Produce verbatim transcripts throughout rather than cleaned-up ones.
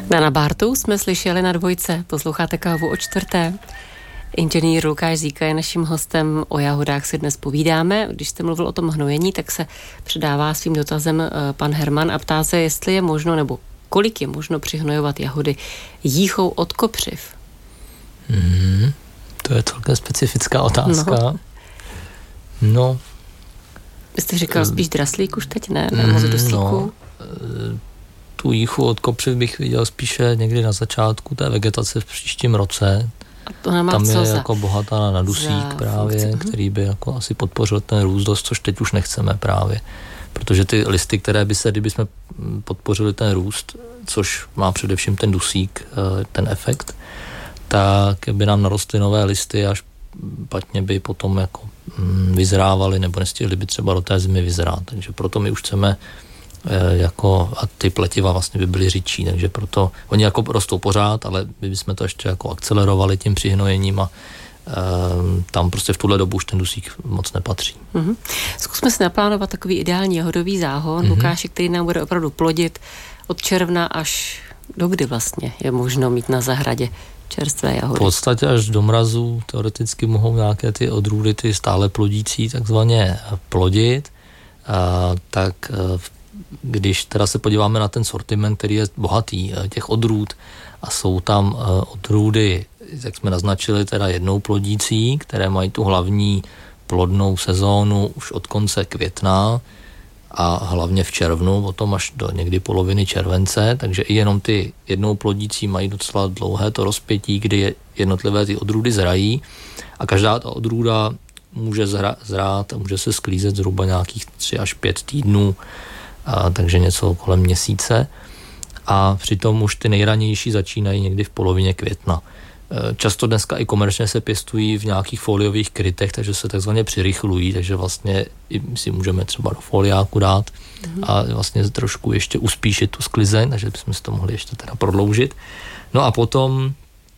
Dana Bártu jsme slyšeli na Dvojce. Posloucháte Kávu o čtvrté. Inženýr Lukáš Zíka je naším hostem. O jahodách si dnes povídáme. Když jste mluvil o tom hnojení, tak se předává svým dotazem pan Herman a ptá se, jestli je možno, nebo kolik je možno přihnojovat jahody jíchou od kopřiv. Mm, to je celkem specifická otázka. No. no. Vy jste říkal spíš draslík už teď, ne? Nebo z dusíku? No, tu jíchu od kopřiv bych viděl spíše někdy na začátku té vegetace v příštím roce. Tam je za... jako bohatá na dusík za... právě, který by jako asi podpořil ten růst dost, což teď už nechceme právě. Protože ty listy, které by se, kdyby jsme podpořili ten růst, což má především ten dusík, ten efekt, tak by nám narostly nové listy až špatně by potom jako vyzrávaly nebo nestihly by třeba do té zimy vyzrát. Takže proto my už chceme jako, a ty pletiva vlastně by byly řidší, takže proto oni jako rostou pořád, ale my bychom to ještě jako akcelerovali tím přihnojením a e, tam prostě v tuhle dobu už ten dusík moc nepatří. Mm-hmm. Zkusme si naplánovat takový ideální jahodový záhon, mm-hmm. Lukáši, který nám bude opravdu plodit od června až do kdy vlastně je možno mít na zahradě čerstvé jahody. V podstatě až do mrazu teoreticky mohou nějaké ty odrůdy, ty stále plodící takzvaně plodit, a, tak když teda se podíváme na ten sortiment, který je bohatý těch odrůd a jsou tam odrůdy, jak jsme naznačili, teda jednou plodící, které mají tu hlavní plodnou sezónu už od konce května a hlavně v červnu, potom až do někdy poloviny července, takže i jenom ty jednou plodící mají docela dlouhé to rozpětí, kdy je jednotlivé ty odrůdy zrají a každá ta odrůda může zra, zrát a může se sklízet zhruba nějakých tři až pět týdnů, a takže něco kolem měsíce a přitom už ty nejranější začínají někdy v polovině května. Často dneska i komerčně se pěstují v nějakých foliových krytech, takže se takzvaně přirychlují, takže vlastně si můžeme třeba do foliáku dát mm. a vlastně trošku ještě uspíšit tu sklizeň, takže bychom si to mohli ještě teda prodloužit. No a potom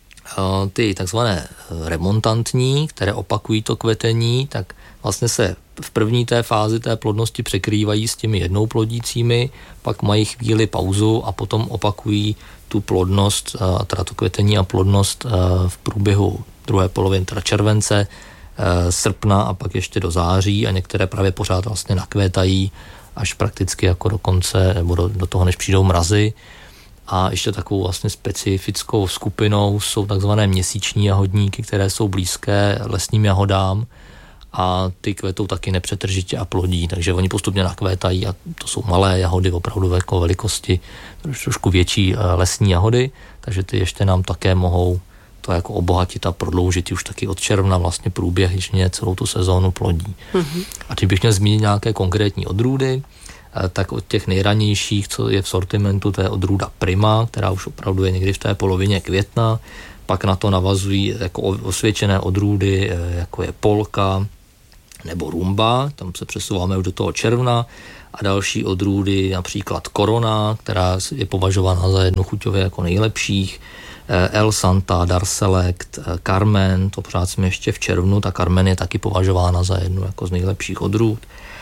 ty takzvané remontantní, které opakují to kvetení, tak vlastně se v první té fázi té plodnosti překrývají s těmi jednou plodícími, pak mají chvíli pauzu a potom opakují tu plodnost, teda to kvetení a plodnost v průběhu druhé poloviny, teda července, srpna a pak ještě do září a některé právě pořád vlastně nakvétají až prakticky jako do konce nebo do, do toho, než přijdou mrazy. A ještě takovou vlastně specifickou skupinou jsou takzvané měsíční jahodníky, které jsou blízké lesním jahodám a ty kvetou taky nepřetržitě a plodí, takže oni postupně nakvétají a to jsou malé jahody, opravdu jako velikosti, trošku větší lesní jahody, takže ty ještě nám také mohou to jako obohatit a prodloužit už taky od června vlastně průběžně celou tu sezónu plodí. Mm-hmm. A když bych měl zmínit nějaké konkrétní odrůdy, tak od těch nejranějších, co je v sortimentu, to je odrůda Prima, která už opravdu je někdy v té polovině května, pak na to navazují jako osvědčené odrůdy, jako je Polka nebo Rumba, tam se přesouváme už do toho června a další odrůdy, například Corona, která je považována za jednu chuťově jako nejlepších, El Santa, Dar Select, Carmen, to pořád jsme ještě v červnu, ta Carmen je taky považována za jednu jako z nejlepších odrůd,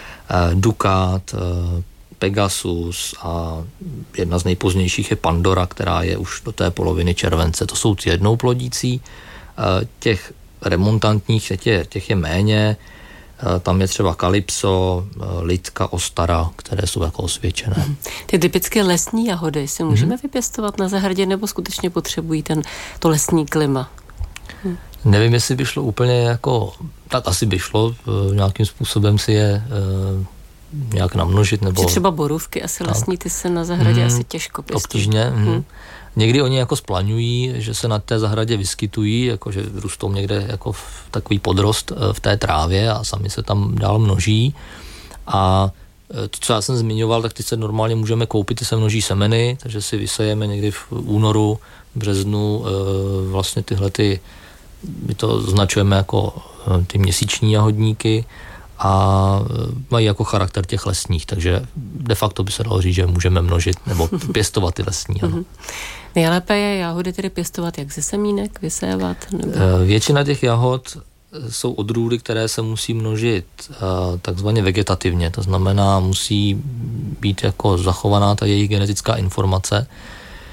Ducat, Pegasus a jedna z nejpozdějších je Pandora, která je už do té poloviny července. To jsou jednou plodící. Těch remontantních těch je, těch je méně. Tam je třeba Kalypso, Litka, Ostara, které jsou jako osvědčené. Ty typické lesní jahody si můžeme hmm. vypěstovat na zahradě nebo skutečně potřebují ten, to lesní klima? Hmm. Nevím, jestli by šlo úplně jako, tak asi by šlo nějakým způsobem si je nějak namnožit, nebo... Třeba borůvky asi lesní, ty se na zahradě hmm, asi těžko pěstují. Obtížně. Hmm. Někdy oni jako splaňují, že se na té zahradě vyskytují, jakože růstou někde jako v takový podrost v té trávě a sami se tam dál množí. A to, co já jsem zmiňoval, tak ty se normálně můžeme koupit, ty se množí semeny, takže si vysejeme někdy v únoru, březnu vlastně tyhle ty, my to označujeme jako ty měsíční jahodníky a mají jako charakter těch lesních, takže de facto by se dalo říct, že můžeme množit nebo pěstovat ty lesní. Ano. Nejlépe je jahody tedy pěstovat jak ze semínek, vysévat? Nebo... Většina těch jahod jsou odrůdy, které se musí množit takzvaně vegetativně, to znamená, musí být jako zachovaná ta jejich genetická informace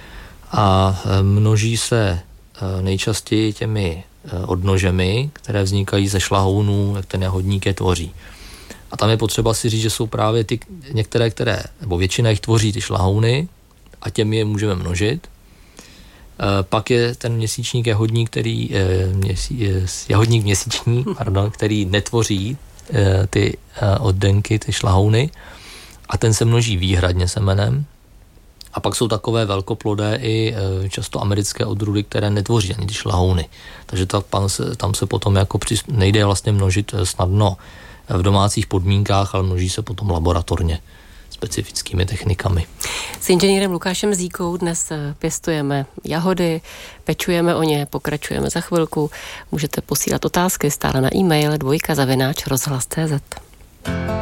a množí se nejčastěji těmi odnožemi, které vznikají ze šlahounů, jak ten jahodník je tvoří. A tam je potřeba si říct, že jsou právě ty některé, které, nebo většina jich tvoří ty šlahouny a těmi je můžeme množit. Pak je ten měsíčník jahodník, který, měsí, jahodník měsíční, pardon, který netvoří ty oddenky, ty šlahouny a ten se množí výhradně semenem. A pak jsou takové velkoplodé i často americké odrůdy, které netvoří ani ty šlahouny. Takže ta, tam se potom jako přis, nejde vlastně množit snadno v domácích podmínkách, ale množí se potom laboratorně specifickými technikami. S inženýrem Lukášem Zíkou dnes pěstujeme jahody, pečujeme o ně, pokračujeme za chvilku. Můžete posílat otázky stále na e-mail dvojka zavináč rozhlas tečka cé zet.